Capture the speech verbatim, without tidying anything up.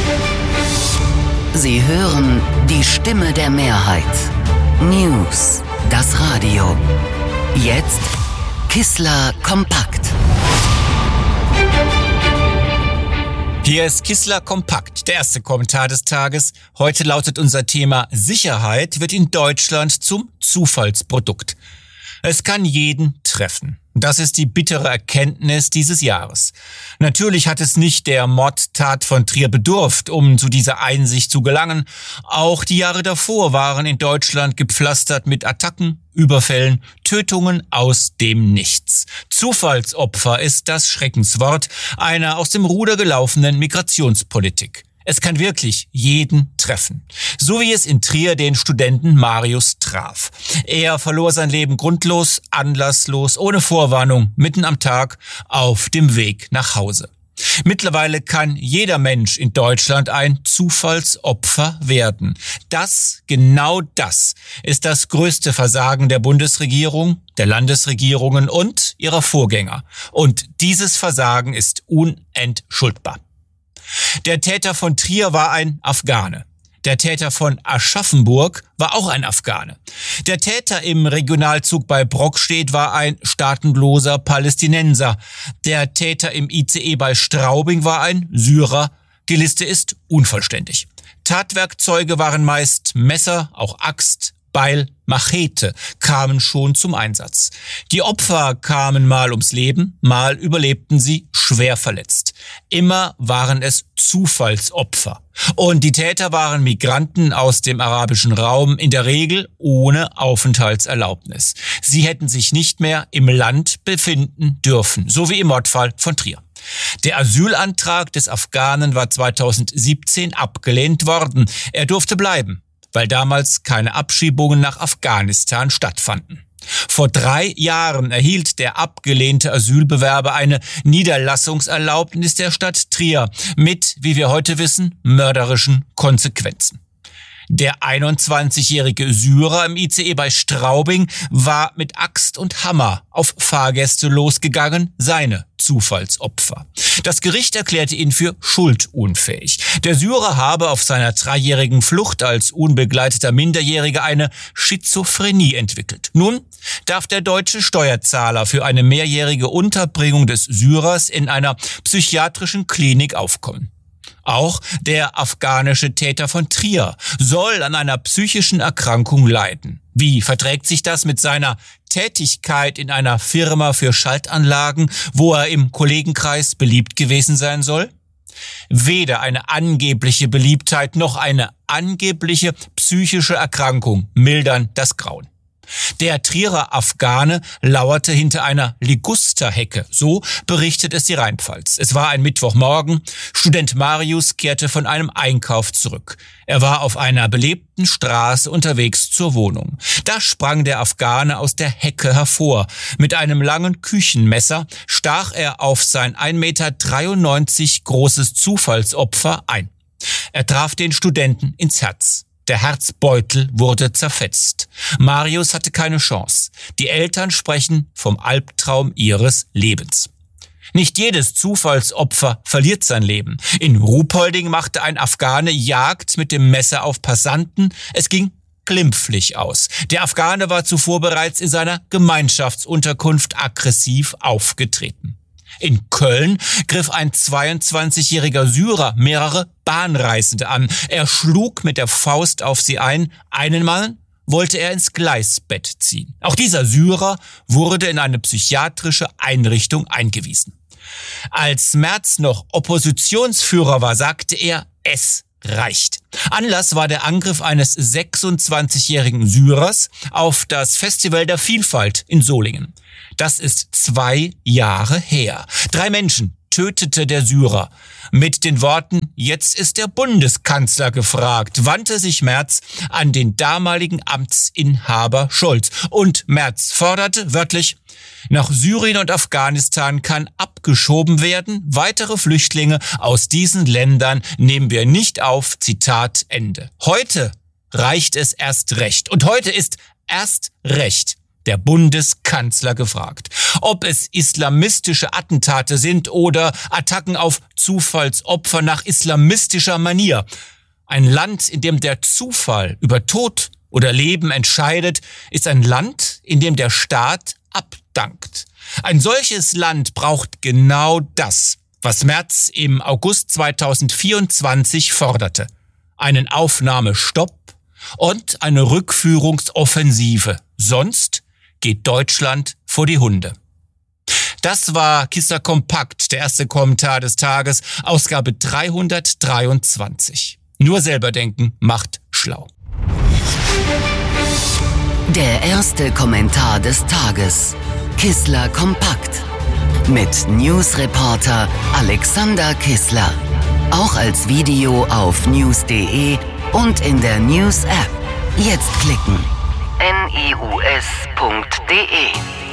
Sie hören die Stimme der Mehrheit. News, das Radio. Jetzt Kissler kompakt. Hier ist Kissler kompakt, der erste Kommentar des Tages. Heute lautet unser Thema: Sicherheit wird in Deutschland zum Zufallsprodukt. Es kann jeden treffen. Das ist die bittere Erkenntnis dieses Jahres. Natürlich hat es nicht der Mordtat von Trier bedurft, um zu dieser Einsicht zu gelangen. Auch die Jahre davor waren in Deutschland gepflastert mit Attacken, Überfällen, Tötungen aus dem Nichts. Zufallsopfer ist das Schreckenswort einer aus dem Ruder gelaufenen Migrationspolitik. Es kann wirklich jeden treffen. So wie es in Trier den Studenten Marius traf. Er verlor sein Leben grundlos, anlasslos, ohne Vorwarnung, mitten am Tag, auf dem Weg nach Hause. Mittlerweile kann jeder Mensch in Deutschland ein Zufallsopfer werden. Das, genau das, ist das größte Versagen der Bundesregierung, der Landesregierungen und ihrer Vorgänger. Und dieses Versagen ist unentschuldbar. Der Täter von Trier war ein Afghane. Der Täter von Aschaffenburg war auch ein Afghane. Der Täter im Regionalzug bei Brockstedt war ein staatenloser Palästinenser. Der Täter im I C E bei Straubing war ein Syrer. Die Liste ist unvollständig. Tatwerkzeuge waren meist Messer, auch Axt, Beil, Machete kamen schon zum Einsatz. Die Opfer kamen mal ums Leben, mal überlebten sie schwer verletzt. Immer waren es Zufallsopfer. Und die Täter waren Migranten aus dem arabischen Raum, in der Regel ohne Aufenthaltserlaubnis. Sie hätten sich nicht mehr im Land befinden dürfen, so wie im Mordfall von Trier. Der Asylantrag des Afghanen war zweitausendsiebzehn abgelehnt worden. Er durfte bleiben, weil damals keine Abschiebungen nach Afghanistan stattfanden. Vor drei Jahren erhielt der abgelehnte Asylbewerber eine Niederlassungserlaubnis der Stadt Trier mit, wie wir heute wissen, mörderischen Konsequenzen. Der einundzwanzigjährige Syrer im I C E bei Straubing war mit Axt und Hammer auf Fahrgäste losgegangen, seine Zufallsopfer. Das Gericht erklärte ihn für schuldunfähig. Der Syrer habe auf seiner dreijährigen Flucht als unbegleiteter Minderjähriger eine Schizophrenie entwickelt. Nun darf der deutsche Steuerzahler für eine mehrjährige Unterbringung des Syrers in einer psychiatrischen Klinik aufkommen. Auch der afghanische Täter von Trier soll an einer psychischen Erkrankung leiden. Wie verträgt sich das mit seiner Tätigkeit in einer Firma für Schaltanlagen, wo er im Kollegenkreis beliebt gewesen sein soll? Weder eine angebliche Beliebtheit noch eine angebliche psychische Erkrankung mildern das Grauen. Der Trierer Afghane lauerte hinter einer Ligusterhecke, so berichtet es die Rheinpfalz. Es war ein Mittwochmorgen, Student Marius kehrte von einem Einkauf zurück. Er war auf einer belebten Straße unterwegs zur Wohnung. Da sprang der Afghane aus der Hecke hervor. Mit einem langen Küchenmesser stach er auf sein ein Meter dreiundneunzig großes Zufallsopfer ein. Er traf den Studenten ins Herz. Der Herzbeutel wurde zerfetzt. Marius hatte keine Chance. Die Eltern sprechen vom Albtraum ihres Lebens. Nicht jedes Zufallsopfer verliert sein Leben. In Ruhpolding machte ein Afghane Jagd mit dem Messer auf Passanten. Es ging glimpflich aus. Der Afghane war zuvor bereits in seiner Gemeinschaftsunterkunft aggressiv aufgetreten. In Köln griff ein zweiundzwanzigjähriger Syrer mehrere Bahnreisende an. Er schlug mit der Faust auf sie ein. Einen Mann wollte er ins Gleisbett ziehen. Auch dieser Syrer wurde in eine psychiatrische Einrichtung eingewiesen. Als Merz noch Oppositionsführer war, sagte er, es reicht. Anlass war der Angriff eines sechsundzwanzigjährigen Syrers auf das Festival der Vielfalt in Solingen. Das ist zwei Jahre her. Drei Menschen tötete der Syrer. Mit den Worten, jetzt ist der Bundeskanzler gefragt, wandte sich Merz an den damaligen Amtsinhaber Scholz. Und Merz forderte wörtlich, nach Syrien und Afghanistan kann abgeschoben werden. Weitere Flüchtlinge aus diesen Ländern nehmen wir nicht auf. Zitat Ende. Heute reicht es erst recht. Und heute ist erst recht der Bundeskanzler gefragt. Ob es islamistische Attentate sind oder Attacken auf Zufallsopfer nach islamistischer Manier. Ein Land, in dem der Zufall über Tod oder Leben entscheidet, ist ein Land, in dem der Staat abdankt. Ein solches Land braucht genau das, was Merz im August zweitausendvierundzwanzig forderte. Einen Aufnahmestopp und eine Rückführungsoffensive. Sonst geht Deutschland vor die Hunde. Das war Kissler Kompakt, der erste Kommentar des Tages, Ausgabe dreihundertdreiundzwanzig. Nur selber denken macht schlau. Der erste Kommentar des Tages. Kissler Kompakt. Mit Newsreporter Alexander Kissler. Auch als Video auf news punkt de und in der News-App. Jetzt klicken. news punkt de